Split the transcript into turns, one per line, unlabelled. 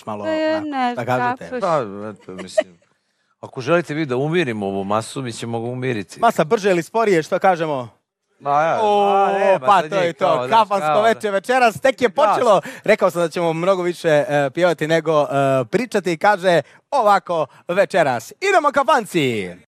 malo,
Ne,
da kažete.
Da, eto, mislim. Ako želite vi da umirimo ovu masu, mi ćemo ga umiriti.
Masa brže ili sporije, što kažemo? Pa to je to, kafansko veče večeras, tek je počelo. Rekao sam da ćemo mnogo više pjevati nego pričati i kaže ovako večeras. Idemo kafanci!